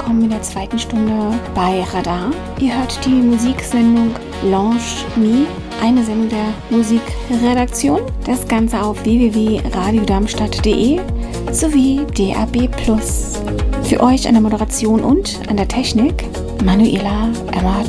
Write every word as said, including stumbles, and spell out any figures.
willkommen in der zweiten Stunde bei Radar. Ihr hört die Musiksendung Launch Me, eine Sendung der Musikredaktion. Das Ganze auf w w w punkt radio darmstadt punkt d e sowie D A B plus. Für euch an der Moderation und an der Technik Manuela Emmert